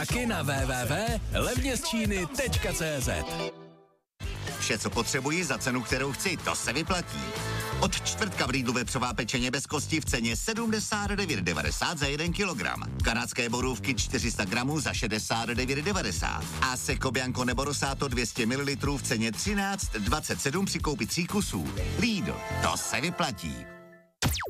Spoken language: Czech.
Taky na www.levnězčíny.cz. Vše, co potřebuji za cenu, kterou chci, to se vyplatí. Od čtvrtka v Lidlu vepřová pečeně bez kosti v ceně 79,90 za 1 kilogram. Kanadské borůvky 400 gramů za 69,90. A Seco Bianco nebo Rosato 200 ml v ceně 13,27 při koupi 3 kusů. Lidl, to se vyplatí.